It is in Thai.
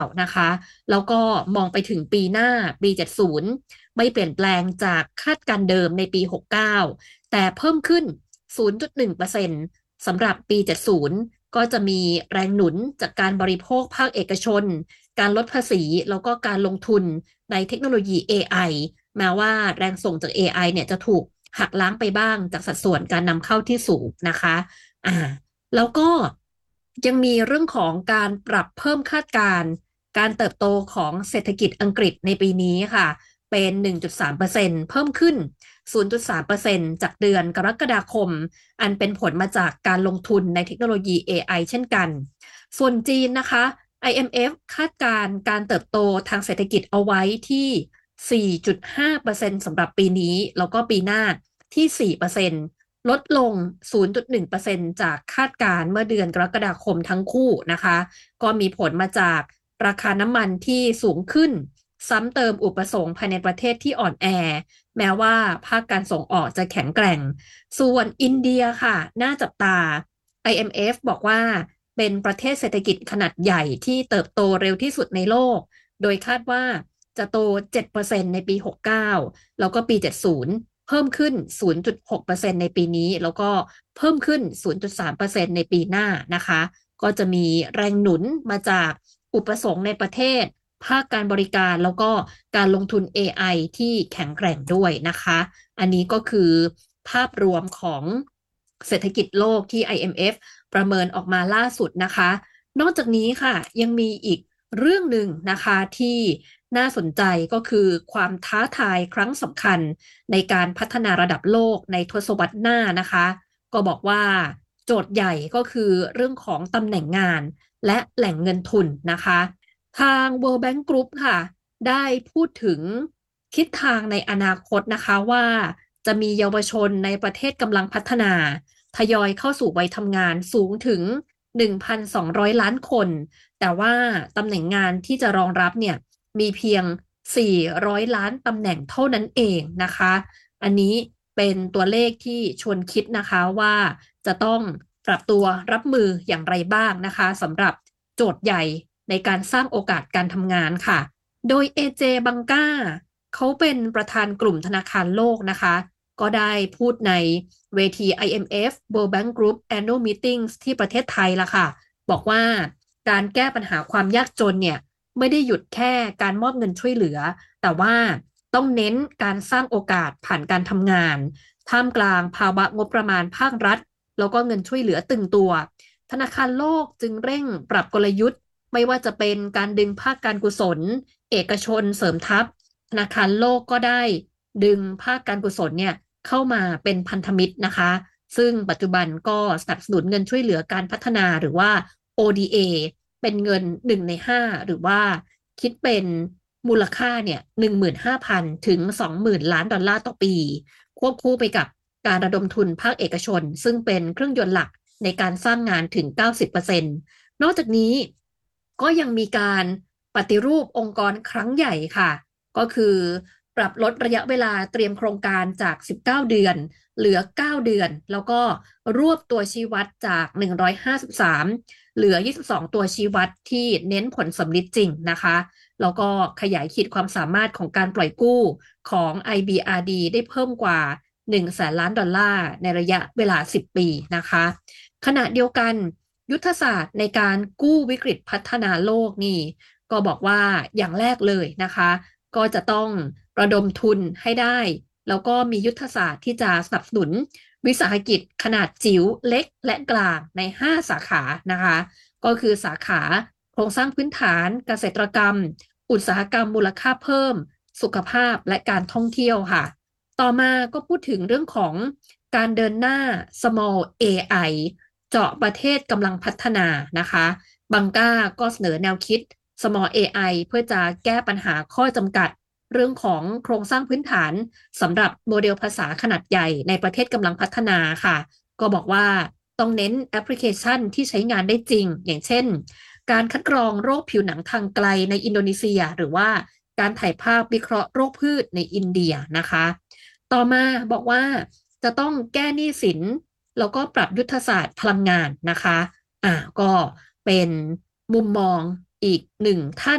นะคะแล้วก็มองไปถึงปีหน้าปี70ไม่เปลี่ยนแปลงจากคาดการเดิมในปี69แต่เพิ่มขึ้น 0.1%สำหรับปี70ก็จะมีแรงหนุนจากการบริโภคภาคเอกชนการลดภาษีแล้วก็การลงทุนในเทคโนโลยี AI แม้ว่าแรงส่งจาก AI เนี่ยจะถูกหักล้างไปบ้างจากสัดส่วนการนำเข้าที่สูงนะคะอ่า แล้วก็ยังมีเรื่องของการปรับเพิ่มคาดการณ์การเติบโตของเศรษฐกิจอังกฤษในปีนี้ค่ะเป็น 1.3%เพิ่มขึ้น 0.3%จากเดือนกรกฎาคมอันเป็นผลมาจากการลงทุนในเทคโนโลยี AI เช่นกันส่วนจีนนะคะ IMF คาดการณ์การเติบโตทางเศรษฐกิจเอาไว้ที่ 4.5%สำหรับปีนี้แล้วก็ปีหน้าที่ 4%ลดลง 0.1%จากคาดการณ์เมื่อเดือนกรกฎาคมทั้งคู่นะคะก็มีผลมาจากราคาน้ำมันที่สูงขึ้นซ้ำเติมอุปสงค์ภายในประเทศที่อ่อนแอแม้ว่าภาคการส่งออกจะแข็งแกร่งส่วนอินเดียค่ะน่าจับตา IMF บอกว่าเป็นประเทศเศรษฐกิจขนาดใหญ่ที่เติบโตเร็วที่สุดในโลกโดยคาดว่าจะโต 7% ในปี 69แล้วก็ปี 70เพิ่มขึ้น 0.6% ในปีนี้ แล้วก็เพิ่มขึ้น 0.3% ในปีหน้านะคะ ก็จะมีแรงหนุนมาจากอุปสงค์ในประเทศ ภาคการบริการแล้วก็การลงทุน AI ที่แข็งแกร่งด้วยนะคะ อันนี้ก็คือภาพรวมของเศรษฐกิจโลกที่ IMF ประเมินออกมาล่าสุดนะคะ นอกจากนี้ค่ะยังมีอีกเรื่องหนึ่งนะคะที่น่าสนใจก็คือความท้าทายครั้งสำคัญในการพัฒนาระดับโลกในทศวรรษหน้านะคะก็บอกว่าโจทย์ใหญ่ก็คือเรื่องของตำแหน่งงานและแหล่งเงินทุนนะคะทาง World Bank Group ค่ะได้พูดถึงทิศทางในอนาคตนะคะว่าจะมีเยาวชนในประเทศกำลังพัฒนาทยอยเข้าสู่วัยทำงานสูงถึง 1,200 ล้านคนแต่ว่าตำแหน่งงานที่จะรองรับเนี่ยมีเพียง400ล้านตำแหน่งเท่านั้นเองนะคะอันนี้เป็นตัวเลขที่ชวนคิดนะคะว่าจะต้องปรับตัวรับมืออย่างไรบ้างนะคะสำหรับโจทย์ใหญ่ในการสร้างโอกาสการทำงานค่ะโดย AJ บังกาเขาเป็นประธานกลุ่มธนาคารโลกนะคะก็ได้พูดในเวที IMF World Bank Group Annual Meetings ที่ประเทศไทยละค่ะบอกว่าการแก้ปัญหาความยากจนเนี่ยไม่ได้หยุดแค่การมอบเงินช่วยเหลือแต่ว่าต้องเน้นการสร้างโอกาสผ่านการทำงานท่ามกลางภาวะงบประมาณภาครัฐแล้วก็เงินช่วยเหลือตึงตัวธนาคารโลกจึงเร่งปรับกลยุทธ์ไม่ว่าจะเป็นการดึงภาคการกุศลเอกชนเสริมทัพธนาคารโลกก็ได้ดึงภาคการกุศลเนี่ยเข้ามาเป็นพันธมิตรนะคะซึ่งปัจจุบันก็สนับสนุนเงินช่วยเหลือการพัฒนาหรือว่า ODA เป็นเงิน1 ใน 5หรือว่าคิดเป็นมูลค่าเนี่ย15,000ถึง20,000 ล้านดอลลาร์ต่อปีควบคู่ไปกับการระดมทุนภาคเอกชนซึ่งเป็นเครื่องยนต์หลักในการสร้างงานถึง 90%นอกจากนี้ก็ยังมีการปฏิรูปองค์กรครั้งใหญ่ค่ะก็คือปรับลดระยะเวลาเตรียมโครงการจาก19เดือนเหลือ9เดือนแล้วก็รวบตัวชี้วัดจาก153เหลือ22ตัวชี้วัดที่เน้นผลสำลิดจริงนะคะแล้วก็ขยายขีดความสามารถของการปล่อยกู้ของ IBRD ได้เพิ่มกว่า100,000 ล้านดอลลาร์ในระยะเวลา10ปีนะคะขณะเดียวกันยุทธศาสตร์ในการกู้วิกฤตพัฒนาโลกนี่ก็บอกว่าอย่างแรกเลยนะคะก็จะต้องระดมทุนให้ได้แล้วก็มียุทธศาสตร์ที่จะสนับสนุนวิสาหกิจขนาดจิ๋วเล็กและกลางใน5สาขานะคะก็คือสาขาโครงสร้างพื้นฐานเกษตรกรรมอุตสาหกรรมมูลค่าเพิ่มสุขภาพและการท่องเที่ยวค่ะต่อมาก็พูดถึงเรื่องของการเดินหน้า small AI เจาะประเทศกำลังพัฒนานะคะบังก้าก็เสนอแนวคิด small AI เพื่อจะแก้ปัญหาข้อจำกัดเรื่องของโครงสร้างพื้นฐานสำหรับโมเดลภาษาขนาดใหญ่ในประเทศกำลังพัฒนาค่ะก็บอกว่าต้องเน้นแอปพลิเคชันที่ใช้งานได้จริงอย่างเช่นการคัดกรองโรคผิวหนังทางไกลในอินโดนีเซียหรือว่าการถ่ายภาพวิเคราะห์โรคพืชในอินเดียนะคะต่อมาบอกว่าจะต้องแก้หนี้สินแล้วก็ปรับยุทธศาสตร์พลังงานนะคะก็เป็นมุมมองอีกหนึ่งท่าน